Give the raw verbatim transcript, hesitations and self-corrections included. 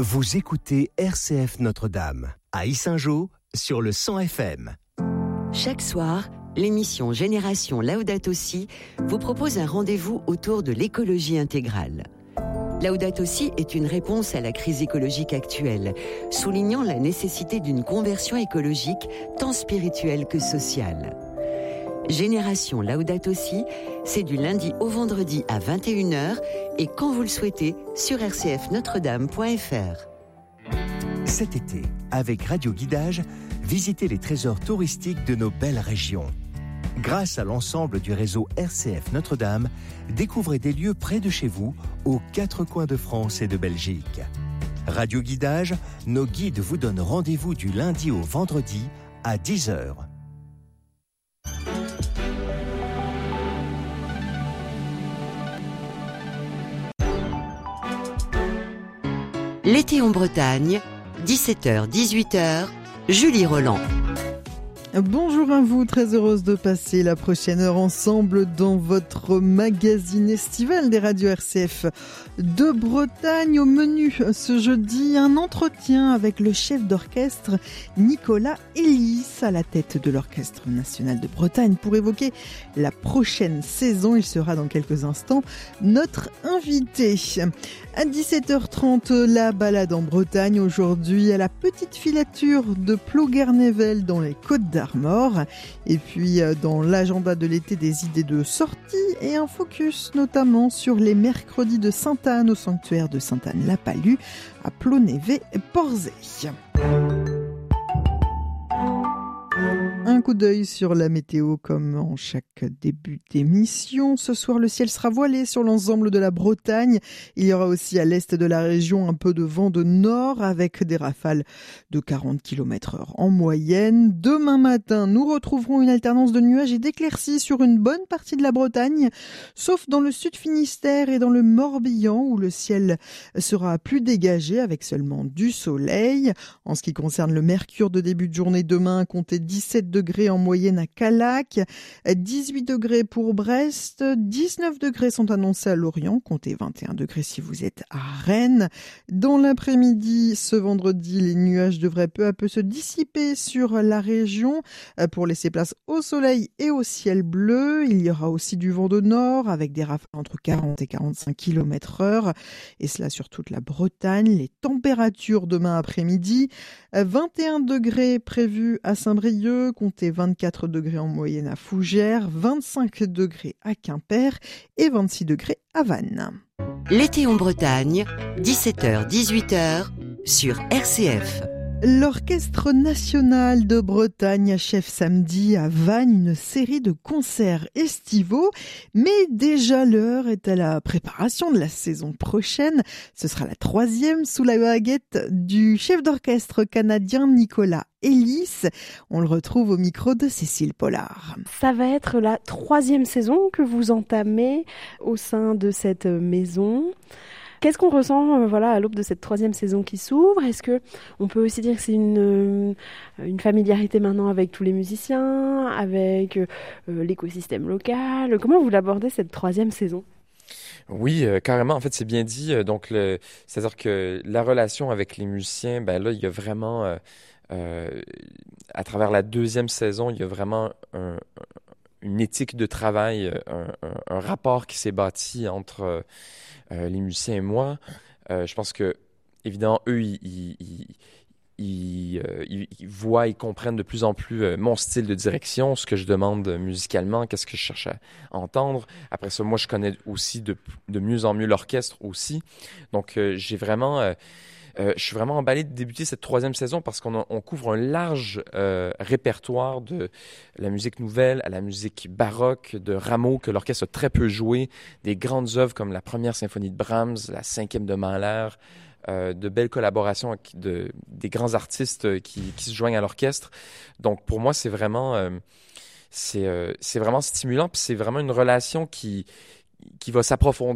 Vous écoutez R C F Notre-Dame, à Yssingeaux, sur le cent F M. Chaque soir, l'émission Génération Laudato Si vous propose un rendez-vous autour de l'écologie intégrale. Laudato Si est une réponse à la crise écologique actuelle, soulignant la nécessité d'une conversion écologique tant spirituelle que sociale. Génération Laudato Si, c'est du lundi au vendredi à vingt et une heures et quand vous le souhaitez sur r c f notre dame point f r. Cet été, avec Radio Guidage, visitez les trésors touristiques de nos belles régions. Grâce à l'ensemble du réseau R C F Notre-Dame, découvrez des lieux près de chez vous, aux quatre coins de France et de Belgique. Radio Guidage, nos guides vous donnent rendez-vous du lundi au vendredi à dix heures. L'été en Bretagne, dix-sept heures dix-huit heures, Julie Roland. Bonjour à vous, très heureuse de passer la prochaine heure ensemble dans votre magazine estival des radios R C F de Bretagne. Au menu ce jeudi, un entretien avec le chef d'orchestre Nicolas Elis à la tête de l'Orchestre national de Bretagne pour évoquer la prochaine saison. Il sera dans quelques instants notre invité. À dix-sept heures trente, la balade en Bretagne aujourd'hui à la petite filature de Ploguernevel dans les Côtes d'Armor. Et puis dans l'agenda de l'été, des idées de sortie et un focus notamment sur les mercredis de Sainte-Anne au sanctuaire de Sainte-Anne-la-Palue à Plonévé-Porzay. Un coup d'œil sur la météo comme en chaque début d'émission. Ce soir, le ciel sera voilé sur l'ensemble de la Bretagne. Il y aura aussi à l'est de la région un peu de vent de nord avec des rafales de quarante kilomètres heure en moyenne. Demain matin, nous retrouverons une alternance de nuages et d'éclaircies sur une bonne partie de la Bretagne, sauf dans le sud Finistère et dans le Morbihan où le ciel sera plus dégagé avec seulement du soleil. En ce qui concerne le mercure de début de journée demain, comptez dix-sept degrés en moyenne à Callac, dix-huit degrés pour Brest, dix-neuf degrés sont annoncés à Lorient, comptez vingt et un degrés si vous êtes à Rennes. Dans l'après-midi, ce vendredi, les nuages devraient peu à peu se dissiper sur la région pour laisser place au soleil et au ciel bleu. Il y aura aussi du vent de nord avec des rafales entre quarante et quarante-cinq kilomètres heure et cela sur toute la Bretagne. Les températures demain après-midi, vingt et un degrés prévus à Saint-Brieuc, comptez vingt-quatre degrés en moyenne à Fougères, vingt-cinq degrés à Quimper et vingt-six degrés à Vannes. L'été en Bretagne, dix-sept heures dix-huit heures sur R C F. L'Orchestre national de Bretagne achève samedi à Vannes une série de concerts estivaux, mais déjà l'heure est à la préparation de la saison prochaine. Ce sera la troisième sous la baguette du chef d'orchestre canadien Nicolas Elis. On le retrouve au micro de Cécile Pollard. Ça va être la troisième saison que vous entamez au sein de cette maison. Qu'est-ce qu'on ressent euh, voilà, à l'aube de cette troisième saison qui s'ouvre ? Est-ce qu'on peut aussi dire que c'est une, euh, une familiarité maintenant avec tous les musiciens, avec euh, l'écosystème local ? Comment vous l'abordez cette troisième saison ? Oui, euh, carrément. En fait, c'est bien dit. Euh, donc, le, c'est-à-dire que la relation avec les musiciens, ben là, il y a vraiment, euh, euh, à travers la deuxième saison, il y a vraiment un, une éthique de travail, un, un, un rapport qui s'est bâti entre Euh, les musiciens et moi. Euh, je pense que, évidemment, eux, ils, ils, ils, ils, euh, ils, ils voient, ils comprennent de plus en plus euh, mon style de direction, ce que je demande musicalement, qu'est-ce que je cherche à entendre. Après ça, moi, je connais aussi de, de mieux en mieux l'orchestre aussi. Donc, euh, j'ai vraiment... Euh, Euh, je suis vraiment emballé de débuter cette troisième saison parce qu'on a, on couvre un large euh, répertoire de la musique nouvelle à la musique baroque, de Rameau que l'orchestre a très peu joué, des grandes œuvres comme la première symphonie de Brahms, la cinquième de Mahler, euh, de belles collaborations avec de, des grands artistes qui, qui se joignent à l'orchestre. Donc pour moi, c'est vraiment, euh, c'est, euh, c'est vraiment stimulant, puis c'est vraiment une relation qui, qui va s'approfondir